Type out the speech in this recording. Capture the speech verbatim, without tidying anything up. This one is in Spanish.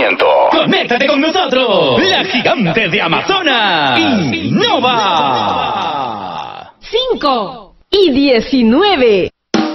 conocimiento. ¡Conéctate con nosotros! ¡La gigante de Amazonas! ¡Innova! cinco y diecinueve.